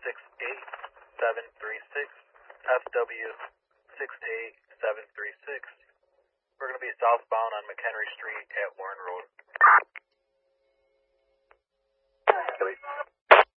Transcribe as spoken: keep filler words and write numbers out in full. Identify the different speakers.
Speaker 1: six eight seven three six, F W six eight seven three six. We're going to be southbound on McHenry Street at Warren Road.